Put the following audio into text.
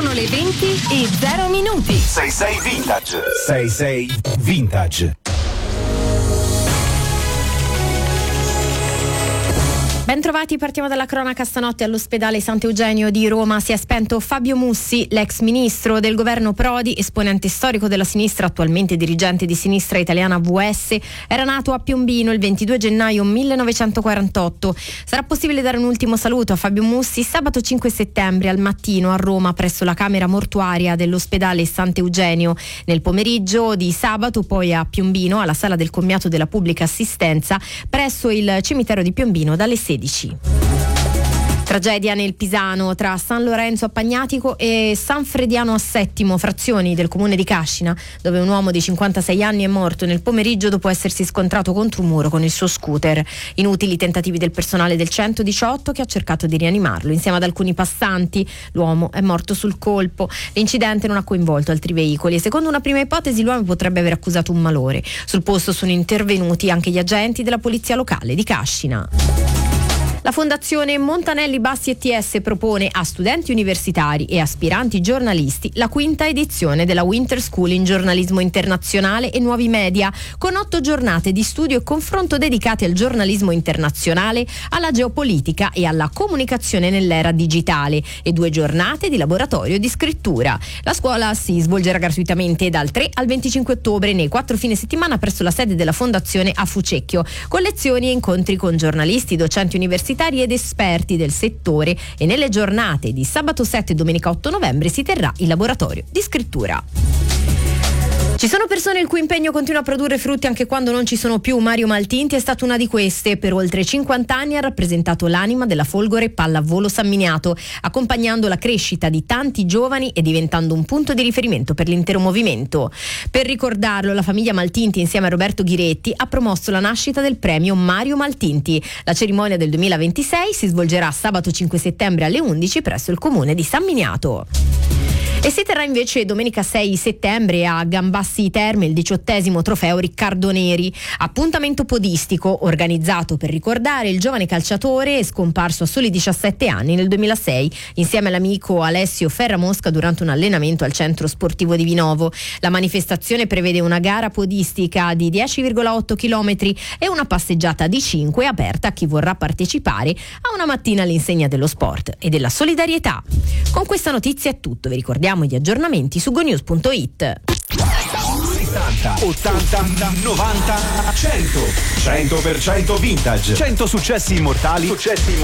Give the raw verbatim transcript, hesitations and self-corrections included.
Sono le venti e zero minuti. sei sei Vintage. sei sei Vintage. Bentrovati, partiamo dalla cronaca. Stanotte all'ospedale Sant'Eugenio di Roma si è spento Fabio Mussi, l'ex ministro del governo Prodi, esponente storico della sinistra, attualmente dirigente di Sinistra Italiana V S. Era nato a Piombino il ventidue gennaio millenovecentoquarantotto. Sarà possibile dare un ultimo saluto a Fabio Mussi sabato cinque settembre al mattino a Roma presso la camera mortuaria dell'ospedale Sant'Eugenio. Nel pomeriggio di sabato poi a Piombino alla sala del commiato della pubblica assistenza presso il cimitero di Piombino dalle sedici. Tragedia nel Pisano tra San Lorenzo a Pagnatico e San Frediano a Settimo, frazioni del comune di Cascina, dove un uomo di cinquantasei anni è morto nel pomeriggio dopo essersi scontrato contro un muro con il suo scooter. Inutili tentativi del personale del centodiciotto che ha cercato di rianimarlo insieme ad alcuni passanti. L'uomo è morto sul colpo. L'incidente non ha coinvolto altri veicoli e secondo una prima ipotesi l'uomo potrebbe aver accusato un malore. Sul posto sono intervenuti anche gli agenti della polizia locale di Cascina. La Fondazione Montanelli Bassi E T S propone a studenti universitari e aspiranti giornalisti la quinta edizione della Winter School in giornalismo internazionale e nuovi media, con otto giornate di studio e confronto dedicate al giornalismo internazionale, alla geopolitica e alla comunicazione nell'era digitale e due giornate di laboratorio di scrittura. La scuola si svolgerà gratuitamente dal tre al venticinque ottobre nei quattro fine settimana presso la sede della Fondazione a Fucecchio, con lezioni e incontri con giornalisti, docenti universitari ed esperti del settore, e nelle giornate di sabato sette e domenica otto novembre si terrà il laboratorio di scrittura. Ci sono persone il cui impegno continua a produrre frutti anche quando non ci sono più. Mario Maltinti è stato una di queste. Per oltre cinquanta anni ha rappresentato l'anima della Folgore Pallavolo San Miniato, accompagnando la crescita di tanti giovani e diventando un punto di riferimento per l'intero movimento. Per ricordarlo, la famiglia Maltinti insieme a Roberto Ghiretti ha promosso la nascita del premio Mario Maltinti. La cerimonia del duemilaventisei si svolgerà sabato cinque settembre alle undici presso il comune di San Miniato. E si terrà invece domenica sei settembre a Gambassi Terme il diciottesimo trofeo Riccardo Neri, appuntamento podistico organizzato per ricordare il giovane calciatore scomparso a soli diciassette anni nel duemilasei insieme all'amico Alessio Ferramosca durante un allenamento al centro sportivo di Vinovo. La manifestazione prevede una gara podistica di dieci virgola otto chilometri e una passeggiata di cinque aperta a chi vorrà partecipare a una mattina all'insegna dello sport e della solidarietà. Con questa notizia è tutto, vi ricordiamo gli aggiornamenti su gonews punto it. settanta, ottanta, novanta, cento. cento per cento Vintage. cento successi immortali. Successi immortali.